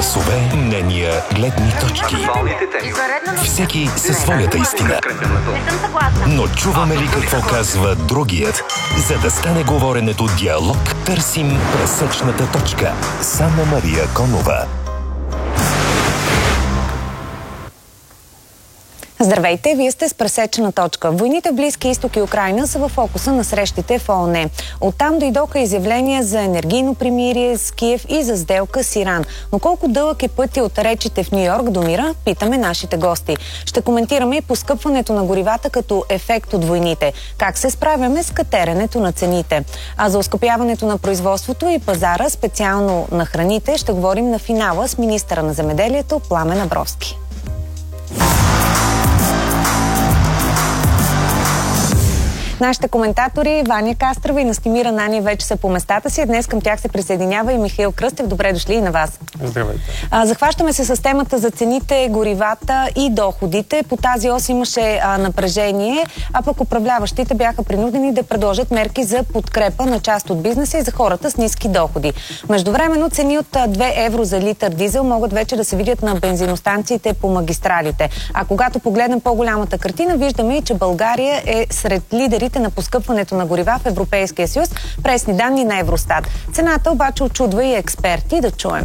Гласове, мнения, гледни точки. Всеки със своята истина. Но чуваме ли какво казва другият? За да стане говоренето диалог, търсим пресечната точка. с Анна-Мария Конова. Здравейте, вие сте с пресечена точка. Войните в Близкия изток и Украйна са в фокуса на срещите в ООН. Оттам дойдоха изявления за енергийно примирие с Киев и за сделка с Иран. Но колко дълъг е пътя от речите в Ню-Йорк до мира, питаме нашите гости. Ще коментираме и поскъпването на горивата като ефект от войните. Как се справяме с катеренето на цените. А за оскъпяването на производството и пазара, специално на храните, ще говорим на финала с министъра на земеделието Пламен Абровски. Нашите коментатори Ваня Кастрова и Настимир Ананиев вече са по местата си. Днес към тях се присъединява и Михаил Кръстев. Добре дошли и на вас. Здравейте. Захващаме се с темата за цените, горивата и доходите. По тази ос имаше напрежение, а пък управляващите бяха принудени да предложат мерки за подкрепа на част от бизнеса и за хората с ниски доходи. Междувременно цени от 2 евро за литър дизел могат вече да се видят на бензиностанциите по магистралите. А когато погледнем по-голямата картина, виждаме и, че България е сред лидерите на поскъпването на горива в Европейския съюз, пресни данни на Евростат. Цената обаче очудва и експерти. Да чуем.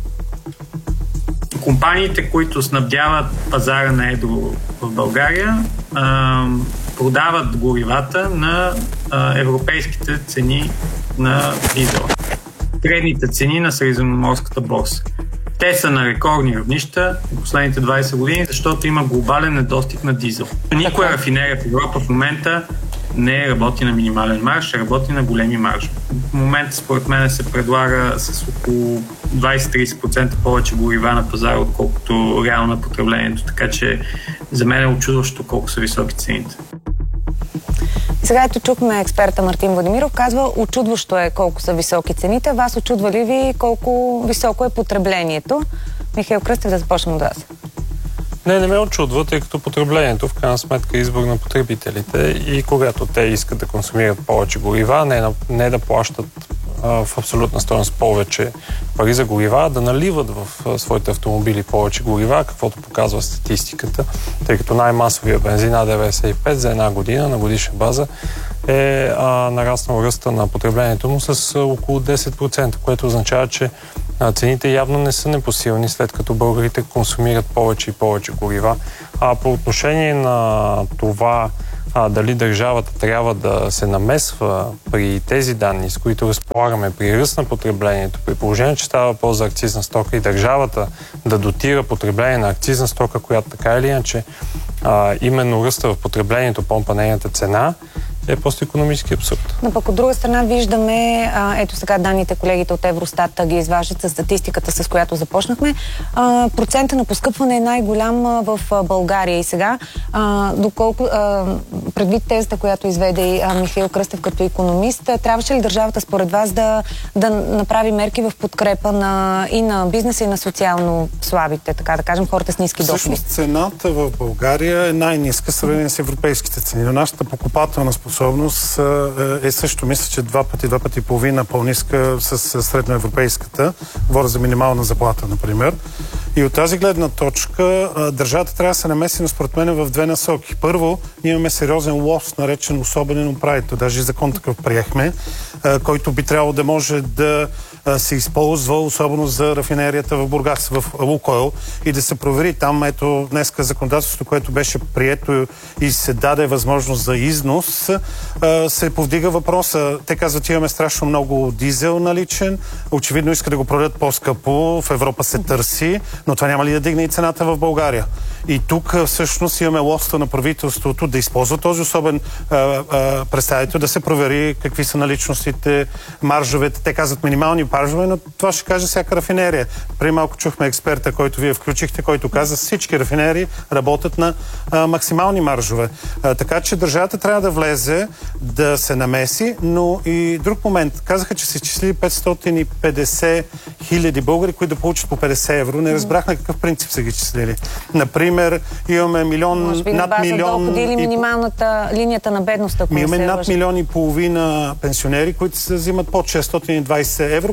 Компаниите, които снабдяват пазара на едро в България, продават горивата на европейските цени на дизел. Средните цени на средиземноморската борса. Те са на рекордни равнища в последните 20 години, защото има глобален недостиг на дизел. Никоя рафинерия в Европа в момента не работи на минимален марж, а работи на големи маржове. В момента, според мен, се предлага с около 20-30% повече горива на пазара, отколкото реално на потреблението. Така че за мен е очудващо колко са високи цените. Сега ето чухме експерта Мартин Владимиров. Казва, очудващо е колко са високи цените. Вас очудва ли ви колко високо е потреблението? Михаил Кръстев, да започнем от вас. Не ме очудва, тъй като потреблението в крайна сметка е избор на потребителите и когато те искат да консумират повече горива, не да плащат в абсолютна стойност повече пари за горива, да наливат в своите автомобили повече горива, каквото показва статистиката, тъй като най-масовия бензин А95 за една година на годишна база е нараснал ръста на потреблението му с около 10%, което означава, че цените явно не са непосилни, след като българите консумират повече и повече горива. А по отношение на това дали държавата трябва да се намесва при тези данни, с които разполагаме, при ръст на потреблението, при положение, че става въпрос за акцизна стока и държавата да дотира потребление на акцизна стока, която така или иначе именно ръста в потреблението помпа нейната цена, е просто икономически абсурд. Но пък от друга страна виждаме, ето сега данните, колегите от Евростат ги изваждат с статистиката, с която започнахме. Процента на поскъпване е най-голям в България. И сега, доколко предвид тезата, която изведе и Михаил Кръстев като икономист, трябваше ли държавата според вас да направи мерки в подкрепа и на бизнеса, и на социално слабите, така да кажем, хората с ниски доходи? Всъщност цената в България е най-ниска в сравнение с европейските цени. Но нашата покупателна способност е също, мисля, че 2 пъти и половина по-ниска с средноевропейската. Говоря за минимална заплата, например. И от тази гледна точка държавата трябва да се намеси, според мен, в две насоки. Първо, имаме сериозен лост, наречен особен управител. Даже закон такъв приехме, който би трябвало да може да се използва, особено за рафинерията в Бургас, в Лукойл, и да се провери там. Ето днеска законодателството, което беше прието и се даде възможност за износ, се повдига въпроса. Те казват, имаме страшно много дизел наличен, очевидно иска да го продадат по-скъпо, в Европа се търси, но това няма ли да дигне и цената в България? И тук всъщност имаме лоста на правителството да използва този особен представител, да се провери какви са наличностите, маржовете. Те казват минимални маржове, но това ще каже всяка рафинерия. Преди малко чухме експерта, който вие включихте, който каза, всички рафинерии работят на максимални маржове. Така че държавата трябва да влезе, да се намеси, но и друг момент. Казаха, че се изчислили 550 хиляди българи, които да получат по 50 евро. Не разбрахме какъв принцип са ги числили. Например, имаме над милион... доходи или минималната линията на бедност, ако имаме над 1,5 милиона пенсионери, които се взимат под 620 евро,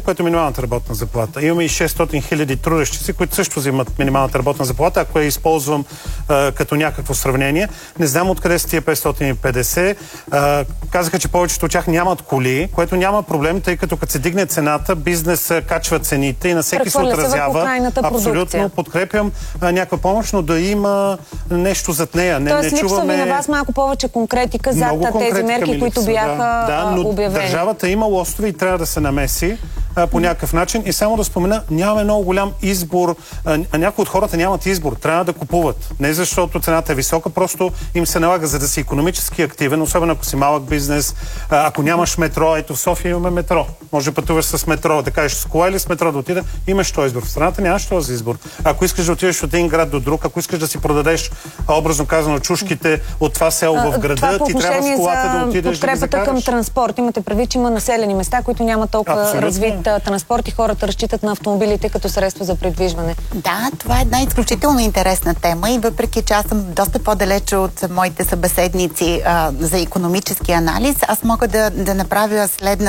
което е минималната работна заплата. Имаме и 600 хиляди трудещи си, които също взимат минималната работна заплата, ако я използвам като някакво сравнение. Не знам откъде са тия 550. Казаха, че повечето от тях нямат коли, което няма проблем, тъй като се дигне цената, бизнес качва цените и на всеки се отразява. Абсолютно подкрепям някаква помощ, но да има нещо зад нея. Тоест липсва ви на вас малко повече конкретика зад тези мерки, които бяха но обявени. Държавата има лостове и трябва да се намеси по някакъв начин. И само да спомена, нямаме много голям избор. Някои от хората нямат избор. Трябва да купуват. Не защото цената е висока, просто им се налага, за да си икономически активен, особено ако си малък бизнес. Ако нямаш метро, ето в София имаме метро. Може да пътуваш с метро, да кажеш с кола или с метро да отида. Имаш този избор. В страната нямаш този избор. Ако искаш да отидеш от един град до друг, ако искаш да си продадеш, образно казано, чушките от това село в града, ти трябва с колата да отидеш да ги закараш. Към транспорт. Имате предвид, че има населени места, които няма толкова развит транспорт и хората разчитат на автомобилите като средство за придвижване. Да, това е една изключително интересна тема и въпреки че аз съм доста по-далече от моите събеседници за икономически анализ, аз мога да направя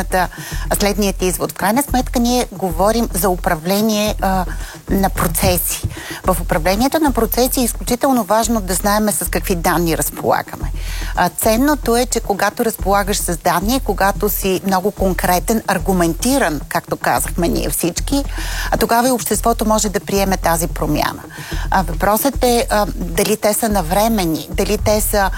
следният извод. В крайна сметка ние говорим за управление на процеси. В управлението на процеси е изключително важно да знаем с какви данни разполагаме. Ценното е, че когато разполагаш с данни, когато си много конкретен, аргументиран, както казахме ние всички, тогава и обществото може да приеме тази промяна. Въпросът е дали те са навременни, дали те са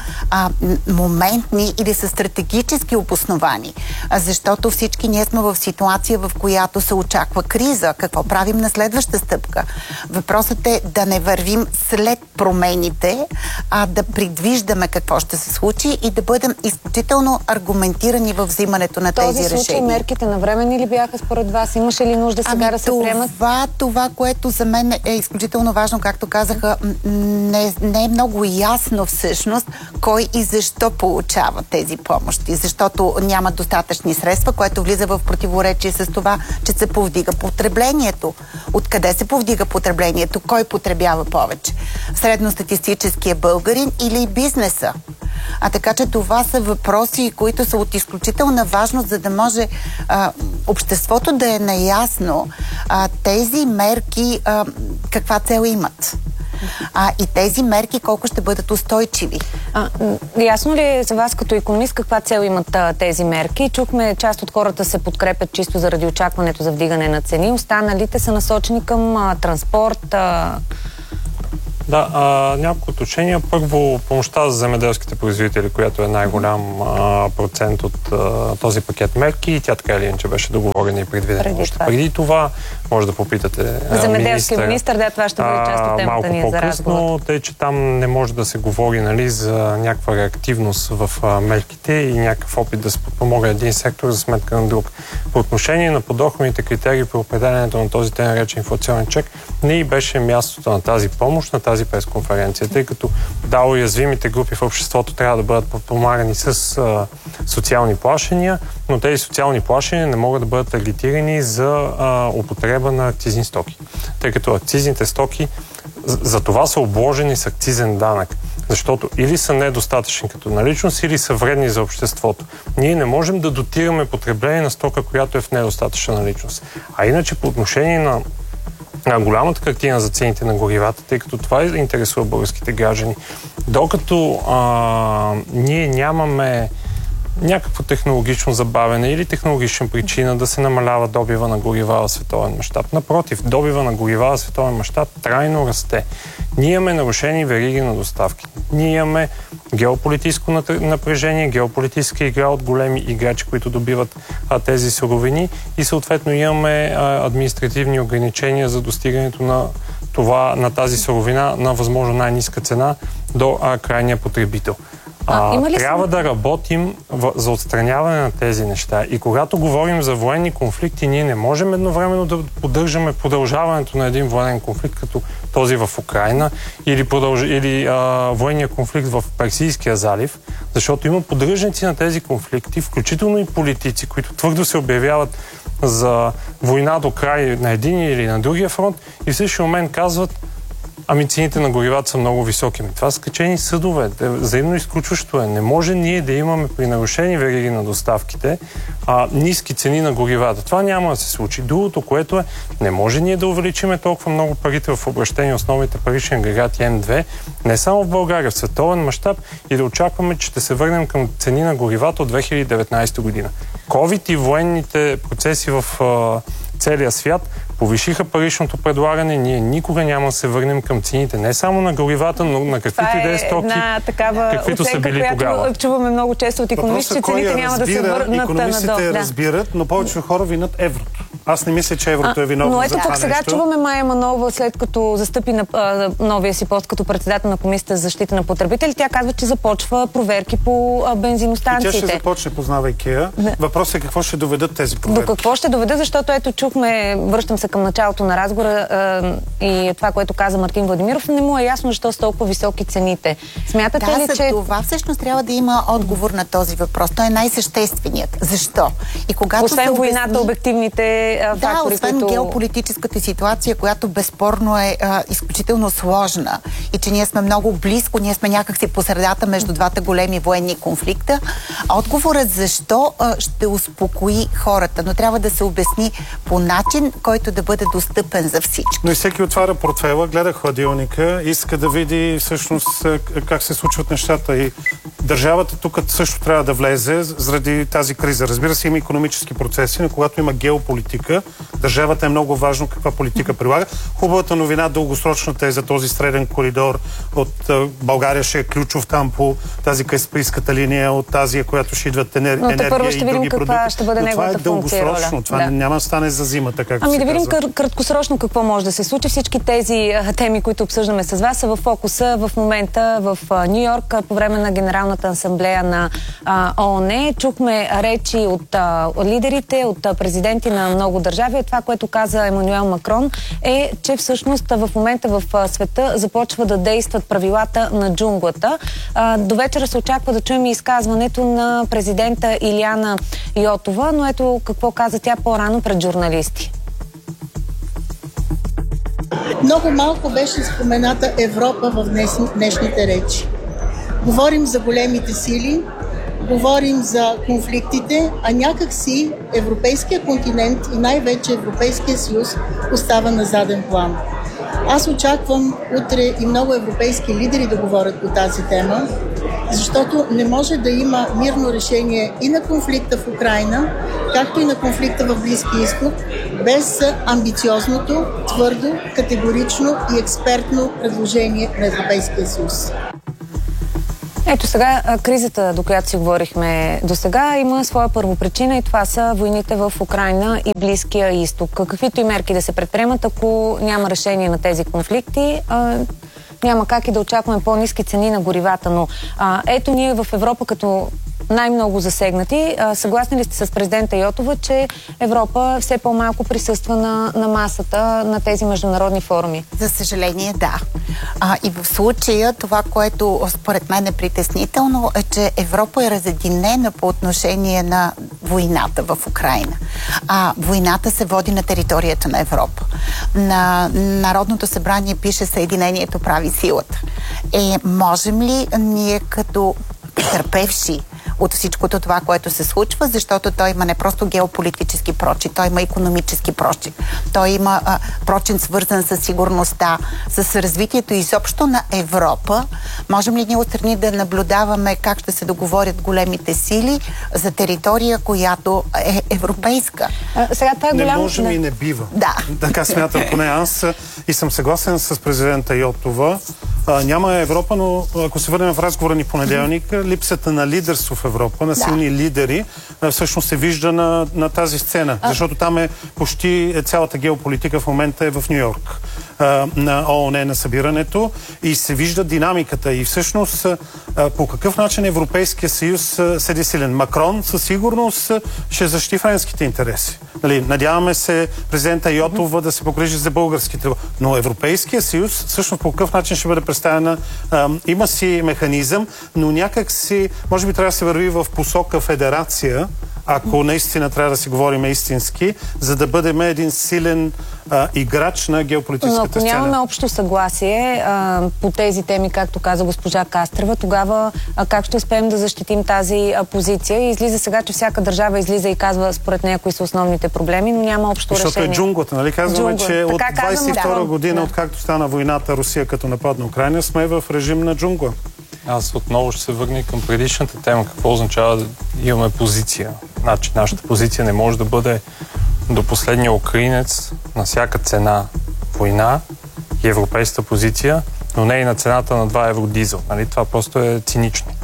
моментни или са стратегически обосновани. Защото всички ние сме в ситуация, в която се очаква криза. Какво правим на следваща стъпка? Въпросът е да не вървим след промените, а да предвиждаме какво ще се случи и да бъдем изключително аргументирани в взимането на тези решения. Този случай мерките навременни ли бяха според вас? Имаше ли нужда сега да се приемат? Това, което за мен е изключително важно, както казаха, не е много ясно всъщност кой и защо получава тези помощи. Защото няма достатъчни средства, което влиза в противоречие с това, че се повдига потреблението. Откъде се повдига потреблението? Кой потребява повече? Средностатистическия българин или бизнеса? Така че това са въпроси, които са от изключителна важност, за да може обществото да е наясно тези мерки каква цел имат. И тези мерки колко ще бъдат устойчиви. Ясно ли е за вас като икономист каква цел имат тези мерки? Чухме, част от хората се подкрепят чисто заради очакването за вдигане на цени. Останалите са насочени към транспорт. Да, няколко уточнения. Първо, помощта за земеделските производители, която е най-голям процент от този пакет мерки, и тя така или иначе беше договорена и предвидена. Преди това може да попитате земеделски министър, да, това ще бъде част от темата ни за разговор. Тъй, че там не може да се говори за някаква реактивност в мерките и някакъв опит да се подпомогне един сектор за сметка на друг. По отношение на подоходните критерии при определянето на този тъй наречен инфлационен чек, не и беше мястото на тази помощ, на тази пресконференция, тъй като уязвимите групи в обществото трябва да бъдат подпомагани с социални плащания, но тези социални плащания не могат да бъдат таргетирани за употреба на акцизни стоки. Тъй като акцизните стоки за това са обложени с акцизен данък, защото или са недостатъчни като наличност, или са вредни за обществото. Ние не можем да дотираме потребление на стока, която е в недостатъчна наличност. А иначе по отношение на голямата картина за цените на горивата, тъй като това интересува българските граждани. Докато ние нямаме някакво технологично забавяне или технологична причина да се намалява добива на горива в световен мащаб. Напротив, добива на горива в световен мащаб трайно расте. Ние имаме нарушени вериги на доставки. Ние имаме геополитическо напрежение, политическа игра от големи играчи, които добиват тези суровини и съответно имаме административни ограничения за достигането на тази суровина на възможно най-ниска цена до крайния потребител. Трябва да работим за отстраняване на тези неща. И когато говорим за военни конфликти, ние не можем едновременно да поддържаме продължаването на един военен конфликт, като този в Украйна или военния конфликт в Персийския залив, защото има поддръжници на тези конфликти, включително и политици, които твърдо се обявяват за война до край на един или на другия фронт и в същия момент казват: Ами цените на горивата са много високи. Това са скачени съдове. Взаимно изключващо е. Не може ние да имаме при нарушени вериги на доставките ниски цени на горивата. Това няма да се случи. Другото, което е, не може ние да увеличиме толкова много парите в обращение основните парични агрегати М2, не само в България, в световен мащаб и да очакваме, че ще се върнем към цени на горивата от 2019 година. ковид и военните процеси в целия свят повишиха паричното предлагане. Ние никога няма да се върнем към цените. Не само на горивата, но на каквито и да е стоки, каквито са били тогава. Чуваме много често от икономистите, цените няма да се върнат икономистите разбират, но повече хора винат еврото. Аз не мисля, че еврото е виновно за това нещо. Но ето сега чуваме Майя Манолова, след като застъпи на новия си пост като председател на Комисията за защита на потребители. Тя казва, че започва проверки по бензиностанциите. И тя ще започне, познавайки я. Въпросът е какво ще доведат тези проверки. До какво ще доведат, защото ето чухме, връщам се към началото на разговора и това, което каза Мартин Владимиров, не му е ясно защо са толкова високи цените. Смятате ли, че... това всъщност трябва да има отговор на този въпрос. Той е най-същественият. Защо? И когато освен войната, обективните фактори, освен геополитическата ситуация, която безспорно е изключително сложна и че ние сме много близко, ние сме някакси по средата между двата големи военни конфликта. Отговорът защо ще успокои хората, но трябва да се обясни по начин, който да бъде достъпен за всички. Но и всеки отваря портфела, гледа хладилника, иска да види всъщност как се случват нещата и държавата тук също трябва да влезе заради тази криза. Разбира се, има икономически процеси, но когато има геополитика, държавата е много важно каква политика прилага. Хубавата новина, дългосрочната е за този среден коридор от България ще е ключов там по тази каспийската линия от Азия, която ще идват енергия и други продукти. Ще бъде неговата функция. Дългосрочно. Това няма да стане за зимата, както да видим краткосрочно какво може да се случи. Всички тези теми, които обсъждаме с вас, са в фокуса в момента в Ню Йорк по време на Генералната асамблея на ООН. Чухме речи от лидерите, от президенти на много държави. Това, което каза Емануел Макрон, е, че всъщност в момента в света започва да действат правилата на джунглата. До вечера се очаква да чуем изказването на президента Илияна Йотова, но ето какво каза тя по-рано пред журналисти. Много малко беше спомената Европа в днешните речи. Говорим за големите сили, говорим за конфликтите, а някак си Европейския континент и най-вече Европейския съюз остава на заден план. Аз очаквам утре и много европейски лидери да говорят по тази тема, защото не може да има мирно решение и на конфликта в Украйна, както и на конфликта в Близкия изток, без амбициозното, твърдо, категорично и експертно предложение на Европейския съюз. Ето сега, кризата, до която си говорихме до сега, има своя първопричина и това са войните в Украйна и Близкия изток. Каквито и мерки да се предприемат, ако няма решение на тези конфликти, няма как и да очакваме по-ниски цени на горивата. Но ето ние в Европа като най-много засегнати. Съгласни ли сте с президента Йотова, че Европа все по-малко присъства на масата на тези международни форуми? За съжаление, да. И в случая това, което според мен е притеснително, е, че Европа е разединена по отношение на войната в Украйна. Войната се води на територията на Европа. На Народното събрание пише Съединението прави силата. Можем ли ние като търпевши от всичкото това, което се случва, защото той има не просто геополитически прочит, той има икономически прочит. Той има прочин свързан с сигурността, с развитието изобщо на Европа. Можем ли ние отстрани да наблюдаваме как ще се договорят големите сили за територия, която е европейска? Сега не можем и не бива. Да. Така смятам поне аз и съм съгласен с президента Йотова. Няма Европа, но ако се върнем в разговора ни понеделник, липсата на лидерство в Европа, на силни лидери, всъщност се вижда на тази сцена. Защото там е почти цялата геополитика в момента е в Ню Йорк. На ООН на събирането и се вижда динамиката. И всъщност по какъв начин Европейския съюз седи силен. Макрон със сигурност ще защити френските интереси. Надяваме се президента Йотова да се погрижи за българските. Но Европейския съюз всъщност по какъв начин ще бъде представена. Има си механизъм, но някак си, може би трябва да се върви в посока федерация, ако наистина трябва да си говорим истински, за да бъдем един силен играч на геополитическата излизате с цена. Нямаме общо съгласие по тези теми, както каза госпожа Кастрева. Тогава как ще успеем да защитим тази позиция? И излиза сега, че всяка държава излиза и казва според нея кои са основните проблеми, но няма общо решение. Защото е джунглата, нали? Казваме, че от 22 година, откакто стана войната Русия като нападна Украйна, сме в режим на джунгла. Аз отново ще се върна към предишната тема. Какво означава да имаме позиция? Значи, нашата позиция не може да бъде до последния украинец на всяка цена война и европейската позиция, но не и на цената на 2 евро дизел. Нали? Това просто е цинично.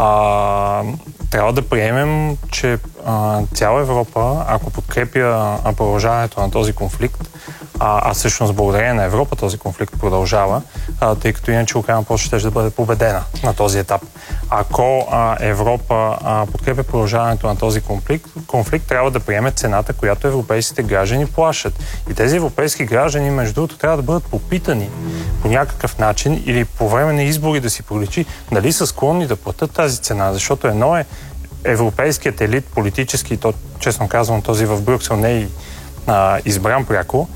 Трябва да приемем, че цяла Европа, ако подкрепя продължаването на този конфликт, всъщност благодарение на Европа този конфликт продължава, тъй като иначе Украйна просто ще бъде победена на този етап. Ако Европа подкрепя продължаването на този конфликт, трябва да приеме цената, която европейските граждани плащат. И тези европейски граждани, между другото, трябва да бъдат попитани по някакъв начин или по време на избори да си проличи дали са склонни да платят тази цена, защото едно е европейският елит, политически, и то, честно казвам, този в Брюксел не е избран пряко,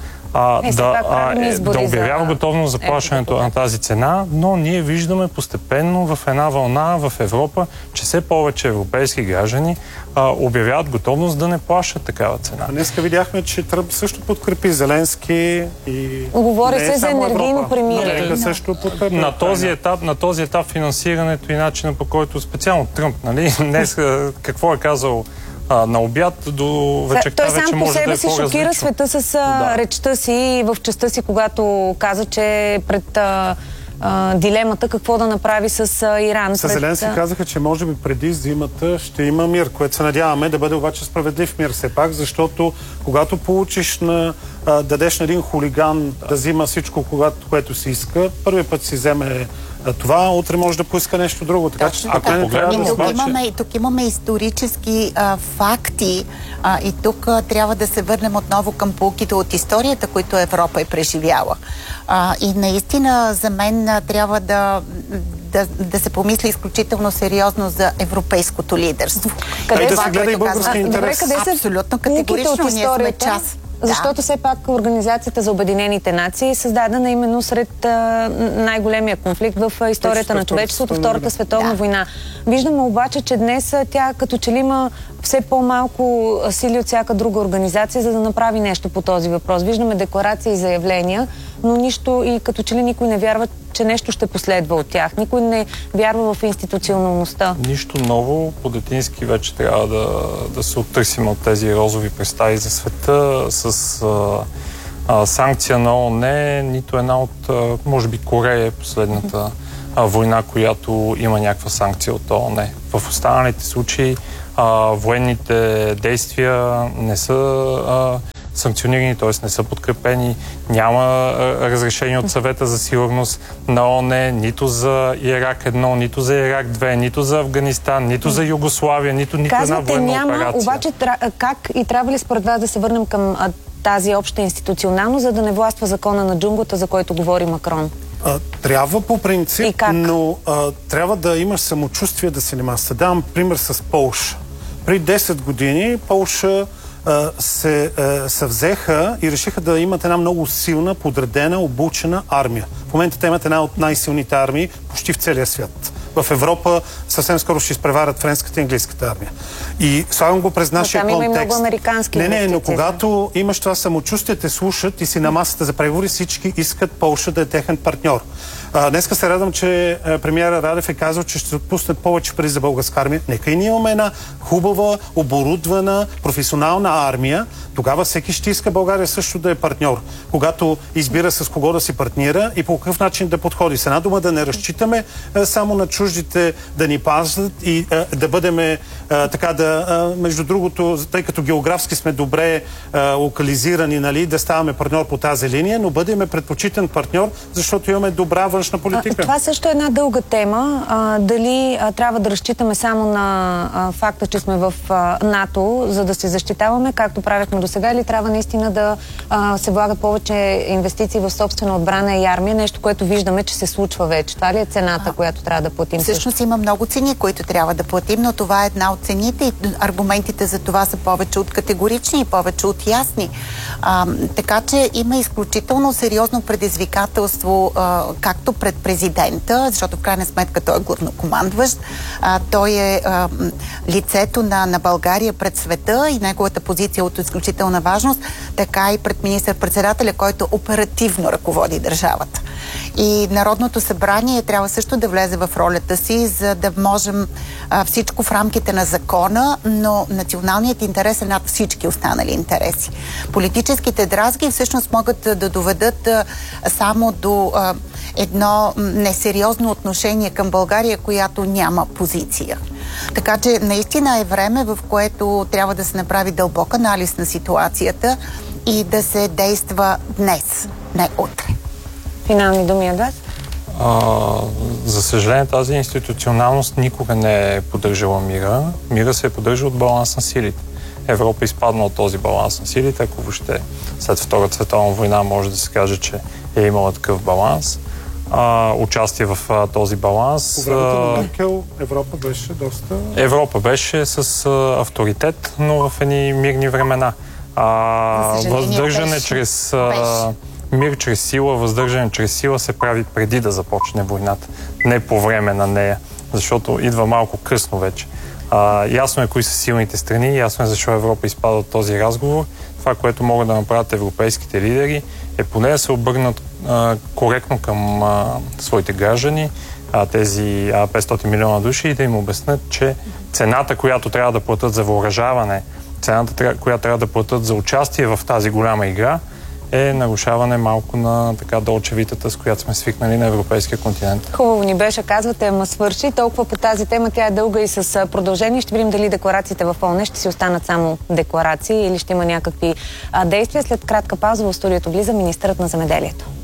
да обявява готовност за плащането на тази цена, но ние виждаме постепенно в една вълна в Европа, че все повече европейски граждани обявяват готовност да не плащат такава цена. Днеска видяхме, че Тръмп също подкрепи Зеленски и... Говори се за енергийно премирие. На този етап финансирането и начина, по който специално Тръмп, нали, днес какво е казал на обяд до вечерта вече може да е по-различно. Той сам по себе си шокира света с речта си и в частта си, когато каза, че пред дилемата какво да направи с Иран. С Зеленски казаха, че може би преди зимата ще има мир, което се надяваме да бъде обаче справедлив мир все пак, защото когато получиш дадеш на един хулиган да взима всичко, което си иска, първият път си вземе това, утре може да поиска нещо друго. Така че тук имаме исторически факти и тук трябва да се върнем отново към поуките от историята, които Европа е преживяла. И наистина за мен трябва да се помисли изключително сериозно за европейското лидерство. Да се гледа и български интерес. Абсолютно категорично, ние сме част. Защото все пак Организацията за Обединените нации е създадена именно сред най-големия конфликт в историята на човечеството, Втората световна война. Виждаме обаче, че днес тя като че ли има все по-малко сили от всяка друга организация, за да направи нещо по този въпрос. Виждаме декларации и заявления, но нищо и като че ли никой не вярва, че нещо ще последва от тях. Никой не вярва в институционалността. Нищо ново. По-детински вече трябва да се оттърсим от тези розови представи за света. С санкция на ООН, нито една от, може би, Корея е последната война, която има някаква санкция от ООН. В останалите случаи военните действия не са санкционирани, т.е. не са подкрепени. Няма разрешение от Съвета за сигурност на ООН, нито за Ирак 1, нито за Ирак 2, нито за Афганистан, нито за Югославия, нито една военна операция. Обаче как и трябва ли според вас да се върнем към тази обща институционално, за да не властва закона на джунглата, за който говори Макрон? Трябва по принцип, но трябва да имаш самочувствие да се занимаваш. Се давам пример с Полша. При 10 години Полша се взеха и решиха да имат една много силна, подредена, обучена армия. В момента те имат една от най-силните армии почти в целия свят. В Европа съвсем скоро ще изпреварят френската и английската армия. И слагам го през нашия контекст. Има и много американски инвестиции. Но когато имаш това самочувствие, те слушат и си на масата за преговори, всички искат Полша да е техен партньор. Днеска се радвам, че премиера Радев е казал, че ще отпуснат повече пари за българска армия. Нека и ние имаме една хубава, оборудвана, професионална армия. Тогава всеки ще иска България също да е партньор. Когато избира с кого да си партнира и по какъв начин да подходи. С една дума да не разчитаме само на чуждите да ни пазят и да бъдем между другото, тъй като географски сме добре локализирани, нали, да ставаме партньор по тази линия, но бъдем предпочитан партньор, защото имаме добра външна политика. Това също е една дълга тема. Дали трябва да разчитаме само на факта, че сме в НАТО, за да се защитаваме, както правихме до сега, или трябва наистина да се влагат повече инвестиции в собствена отбрана и армия, нещо, което виждаме, че се случва вече. Това ли е цената, която трябва да платим? платим. Всъщност има много цени, които трябва да платим, но това е една от цените и аргументите за това са повече от категорични и повече от ясни. Така че има изключително сериозно предизвикателство както пред президента, защото в крайна сметка той е главнокомандващ, той е лицето на България пред света и неговата позиция от изключителна важност, така и пред министър-председателя, който оперативно ръководи държавата. И Народното събрание трябва също да влезе в ролята си, за да можем всичко в рамките на закона, но националният интерес е над всички останали интереси. Политическите дразги всъщност могат да доведат само до едно несериозно отношение към България, която няма позиция. Така че наистина е време, в което трябва да се направи дълбок анализ на ситуацията и да се действа днес, не утре. Финални думи от вас? За съжаление, тази институционалност никога не е поддържала мира. Мира се е поддържал от баланс на силите. Европа изпадна от този баланс на силите, ако въобще след Втората световна война може да се каже, че е имала такъв баланс. Участие в този баланс. По времето на Меркел Европа беше доста... Европа беше с авторитет, но в едни мирни времена. Въздържане чрез... Мир чрез сила, въздържане чрез сила се прави преди да започне войната, не по време на нея, защото идва малко късно вече. Ясно е кои са силните страни, ясно е защо Европа изпада от този разговор. Това, което могат да направят европейските лидери, е поне да се обърнат коректно към своите граждани, тези 500 милиона души, и да им обяснят, че цената, която трябва да платят за въоръжаване, цената, която трябва да платят за участие в тази голяма игра, е нарушаване малко на така долчевитата, с която сме свикнали на европейския континент. Хубаво ни беше, казвате, ама свърши. Толкова по тази тема, тя е дълга и с продължение. Ще видим дали декларациите в ООН ще си останат само декларации или ще има някакви действия. След кратка пауза в студиото влиза министърът на земеделието.